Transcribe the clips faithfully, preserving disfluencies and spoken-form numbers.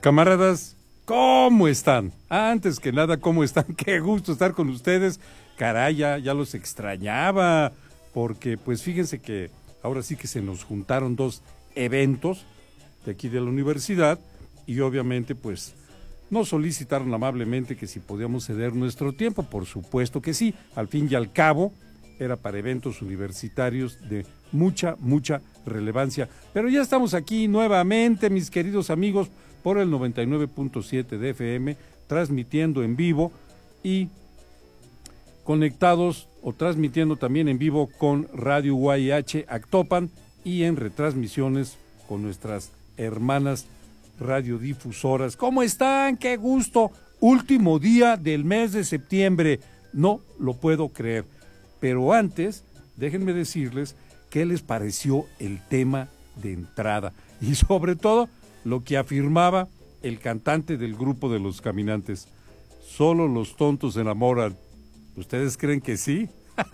Camaradas, ¿cómo están? Antes que nada, ¿cómo están? Qué gusto estar con ustedes. Caray, ya, ya los extrañaba, porque pues fíjense que ahora sí que se nos juntaron dos eventos de aquí de la universidad y obviamente pues nos solicitaron amablemente que si podíamos ceder nuestro tiempo. Por supuesto que sí, al fin y al cabo era para eventos universitarios de mucha, mucha relevancia. Pero ya estamos aquí nuevamente, mis queridos amigos, por el noventa y nueve punto siete de F M, transmitiendo en vivo y conectados o transmitiendo también en vivo con Radio U A H Actopan y en retransmisiones con nuestras hermanas radiodifusoras. ¿Cómo están? ¡Qué gusto! Último día del mes de septiembre. No lo puedo creer. Pero antes, déjenme decirles qué les pareció el tema de entrada y sobre todo lo que afirmaba el cantante del grupo de Los Caminantes. Solo los tontos se enamoran. ¿Ustedes creen que sí?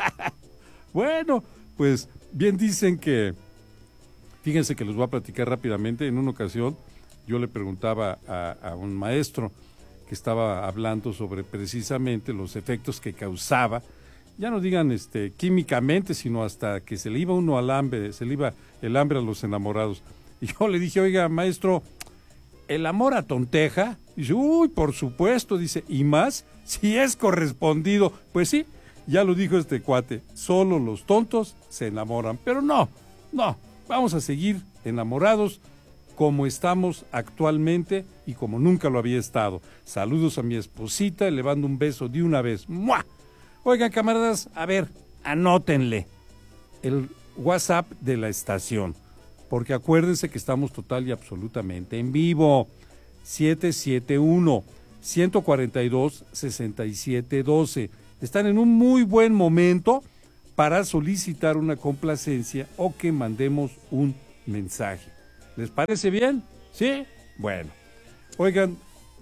Bueno, pues bien dicen que, fíjense que les voy a platicar rápidamente. En una ocasión yo le preguntaba a, a un maestro que estaba hablando sobre precisamente los efectos que causaba, ya no digan este químicamente, sino hasta que se le iba uno al hambre, se le iba el hambre a los enamorados. Y yo le dije, oiga, maestro, ¿el amor atonteja? Dice, uy, por supuesto, dice, y más si es correspondido. Pues sí, ya lo dijo este cuate, solo los tontos se enamoran. Pero no, no, vamos a seguir enamorados como estamos actualmente y como nunca lo había estado. Saludos a mi esposita, le mando un beso de una vez. ¡Mua! Oigan, camaradas, a ver, anótenle el WhatsApp de la estación, porque acuérdense que estamos total y absolutamente en vivo. siete siete uno, uno cuatro dos, seis siete uno dos. Están en un muy buen momento para solicitar una complacencia o que mandemos un mensaje. ¿Les parece bien? ¿Sí? Bueno, oigan,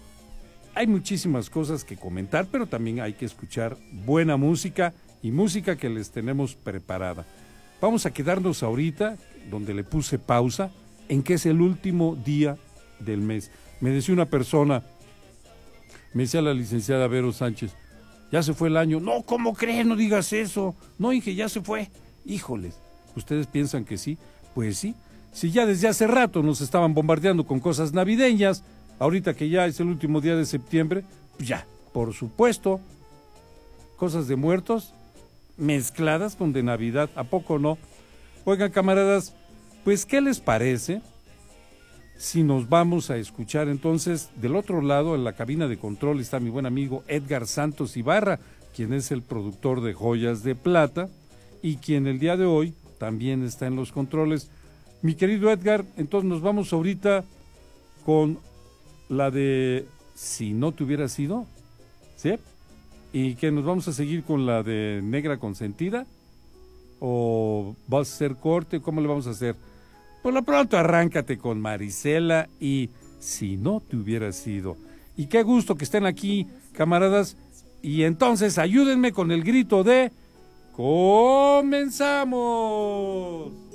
hay muchísimas cosas que comentar, pero también hay que escuchar buena música y música que les tenemos preparada. Vamos a quedarnos ahorita, donde le puse pausa, en que es el último día del mes. Me decía una persona, me decía la licenciada Vero Sánchez, ya se fue el año. No, ¿cómo crees? No digas eso. No, Inge, ya se fue. Híjoles, ¿ustedes piensan que sí? Pues sí. Si ya desde hace rato nos estaban bombardeando con cosas navideñas, ahorita que ya es el último día de septiembre, pues ya, por supuesto, cosas de muertos mezcladas con de Navidad, ¿a poco no? Oigan, camaradas, pues, ¿qué les parece si nos vamos a escuchar entonces? Del otro lado, en la cabina de control, está mi buen amigo Edgar Santos Ibarra, quien es el productor de Joyas de Plata y quien el día de hoy también está en los controles. Mi querido Edgar, entonces nos vamos ahorita con la de Si no te hubiera sido, ¿sí? ¿Y que nos vamos a seguir con la de Negra Consentida? ¿O vas a hacer corte? ¿Cómo le vamos a hacer? Por lo pronto arráncate con Marisela y Si no te hubiera sido. Y qué gusto que estén aquí, camaradas. Y entonces ayúdenme con el grito de ¡Comenzamos!